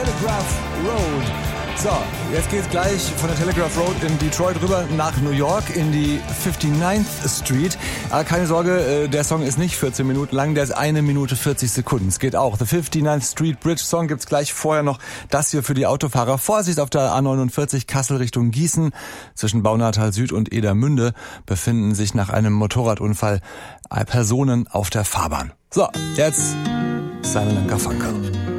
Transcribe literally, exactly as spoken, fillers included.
Telegraph Road. So, jetzt geht's gleich von der Telegraph Road in Detroit rüber nach New York in die fifty-ninth Street. Aber keine Sorge, der Song ist nicht vierzehn Minuten lang, der ist eine Minute vierzig Sekunden. Es geht auch. The fifty-ninth Street Bridge Song gibt's gleich. Vorher noch das hier für die Autofahrer. Vorsicht auf der A neunundvierzig Kassel Richtung Gießen. Zwischen Baunatal Süd und Edermünde befinden sich nach einem Motorradunfall Personen auf der Fahrbahn. So, jetzt Simon and Garfunkel.